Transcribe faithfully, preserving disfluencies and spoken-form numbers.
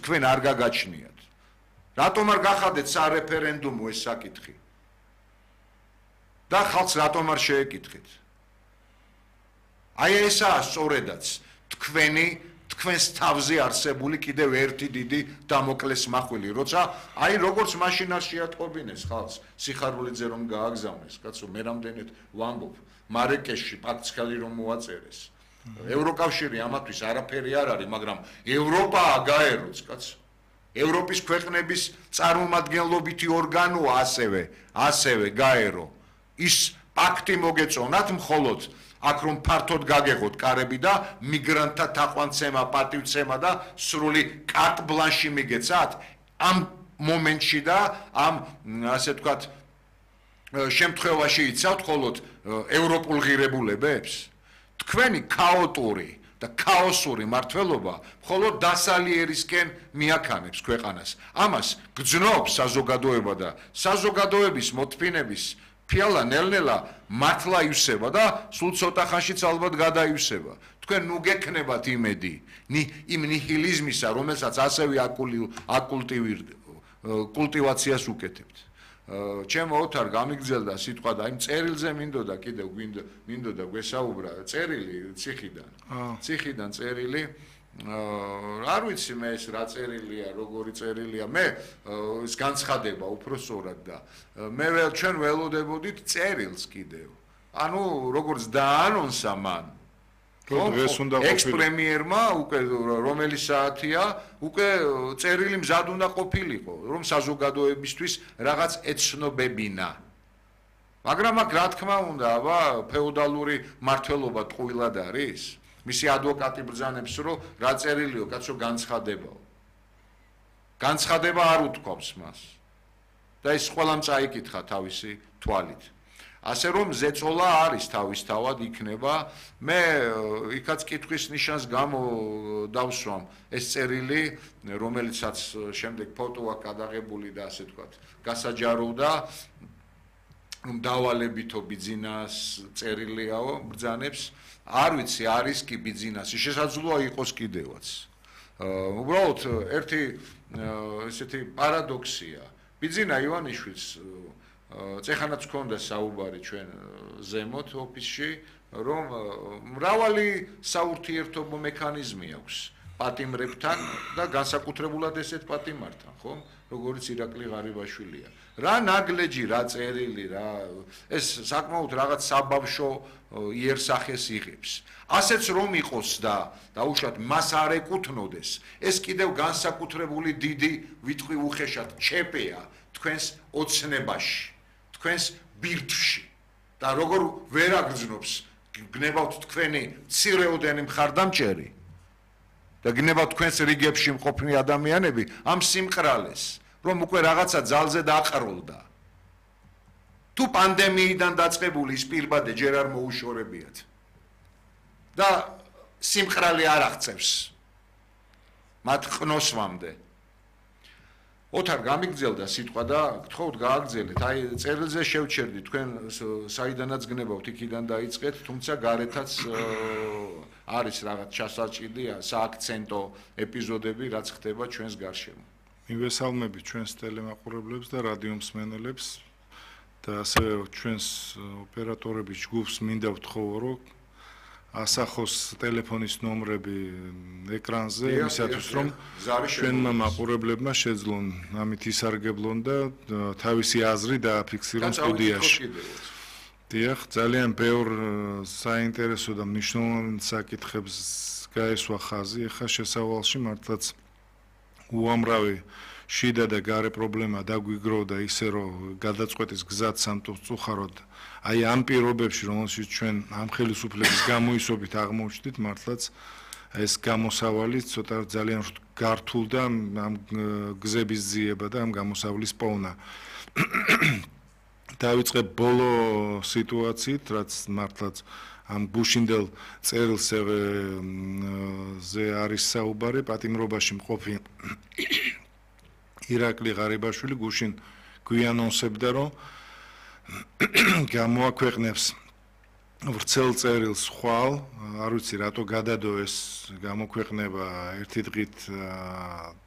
თქვენ არ გაგაჩნიათ. რატომ არ გახადეთ სარეფერენდუმო ეს საკითხი? და ხალხს რატომ არ შეეკითხეთ? აი ესაა სწორედაც თქვენი თქვენს თავზე არსებული კიდევ ერთი დიდი დამოკლეს მახვილი, როცა აი როგორც მაშინ არ შეატყობინეს ხალხს სიხარულიძე რომ გააგზავნეს, კაცო, მე რამდენად ვამბობ, მარეკეშში პაქტი რომ მოაწერეს. ევროკავშირი ამათვის არაფერი არ არის, მაგრამ ევროპაა გაეროც, კაცო. ევროპის ქვეყნების წარმომადგენლობითი ორგანოა ასევე, ასევე გაერო. ის პაქტი მოგეწონათ მხოლოდ აქ რომ ფართოდ გაგეღოთ კარები და მიგრანტთა თაყვანცემა, პატივცემა და სრული კარტ ბლანში მიგეცათ ამ მომენტში და ამ ასე ვთქვათ შემთხვევაში იცავთ მხოლოდ ევროპულ ღირებულებებს. თქვენი ქაოტური და ქაოსური მართლობა მხოლოდ დასალიერისკენ მიაქანებს ქვეყანას. ამას გძნობს საზოგადოება და საზოგადოების მოთფინების ფიალა ნელ-ნელა მართლა ივსება და სულ ცოტა ხანშიც ალბათ გადაივსება. თქვენ ნუ გექნებათ იმედი იმ ნიჰილიზმისა, რომელსაც ასევე აკულტივაციას უკეთებთ. ჩემო ოთარ გამიგძელდა სიტყვა და იმ წერილზე მინდოდა კიდევ მინდოდა გვესაუბრა წერილი ციხიდან. ციხიდან წერილი არ ვიცი მე ეს რა წერილია, როგორი წერილია. მე ეს განცხადება უფრო სწორად და მე ჩვენ ველოდებოდით წერილს კიდევ. ანუ როგორც დაანონსა მან ექს-პრემიერმა უკვე რომელი საათია, უკვე წერილი მზად უნდა ყოფილიყო, რომ საზოგადოებისთვის რაღაც ეცნობებინა. მაგრამ აქ რა თქმა უნდა, აბა ფეოდალური მართლობა ტყუილად არის. მისი ადვოკატი ბრძანებს, რომ რა წერილიო, კაცო, განცხადებაო. განცხადება არ უთქვამს მას. და ეს ყველამ წაიკითხა თავისი თვალით. ასე რომ ზეწოლა არის თავისთავად იქნება. მე იქაც კითხვის ნიშანს გამო დავსვამ ეს წერილი, რომელიცაც შემდეგ ფოტოა გადაღებული და ასე ვთქვათ, გასაჯაროვდა რომ დავალებითო ბიძინას წერილიაო ბრძანებს. არ ვიცი, არის კი ბიძინასი, შესაძლოა იყოს კიდევაც. უბრალოდ ერთი ესეთი პარადოქსია. ბიძინა ივანიშვილს წეხანაც ჰქონდა საუბარი ჩვენ ზემოთ ოფისში, რომ მრავალი საურთიერთობო მექანიზმი აქვს პატიმრებთან და განსაკუთრებულად ესეთ პატიმართან, ხო? როგორც ირაკლი ღარიბაშვილია. რა ნაგლეჯი, რა წერილი, რა ეს საკმაოდ რაღაც საბავშვო იერსახეს იღებს. ასეც რომ იყოს და დაუშვათ მას არ ეკუთვნოდეს, ეს კიდევ განსაკუთრებული დიდი ვიტყვი უხეშად ჩეპეა თქვენს ოცნებაში, თქვენს ბირთვში და როგორ ვერ აგრძნობს გნებავთ თქვენი მცირეოდენი მხარდამჭერი და გნებავთ თქვენს რიგებში მყოფნი ადამიანები ამ სიმყრალეს, რომ უკვე რაღაცა ძალზე დააყროლდა. თუ პანდემიიდან დაწყებული ის პირბადე ჯერ არ მოუშორებიათ და სიმყრალე არ აღწევს მათ ყნოსვამდე. ოთარ გამიგძელდა სიტყვა და გთხოვთ გააგრძელეთ. აი წერილზე შევჩერდით, თქვენ საიდანაც გნებავთ, იქიდან დაიწყეთ, თუმცა გარეთაც არის რაღაც ჩასაჭიდი სააქცენტო ეპიზოდები, რაც ხდება ჩვენს გარშემო. მივესალმებით ჩვენს ტელემაყურებლებს და რადიო მსმენელებს და ასევე ჩვენს ოპერატორების ჯგუფს მინდა ვთხოვო, რომ ასახოს ტელეფონის ნომრები ეკრანზე, იმისათვის რომ ჩვენმა მაყურებლებმა შეძლონ ამით ისარგებლონ და თავისი აზრი დააფიქსირონ სტუდიაში. დიახ, ძალიან ბევრ საინტერესო და მნიშვნელოვან საკითხებს გაესვა ხაზი. ახლა შესავალში მართლაც უამრავი შიდა და გარე პრობლემა დაგვიგროვდა ისე, რომ გადაწყვეტის გზად სამწუხაროდ აი ამ პირობებში, რომელშიც ჩვენ ამ ხელისუფლების გამოისობით აღმოჩნდით, მართლაც ეს გამოსავალი ცოტა ძალიან გართულ და ამ გზების ძიება და ამ გამოსავლის პოვნა. დავიწყებ ბოლო სიტუაციით, რაც მართლაც ამ გუშინდელ წერილზე არის საუბარი, პატიმრობაში მყოფი ირაკლი ღარიბაშვილი გუშინ გვიანონსებდა, რომ გამოაქვეყნებს ვრცელ წერილს ხვალ, არ ვიცი რატო გადადო ეს გამოქვეყნება ერთი დღით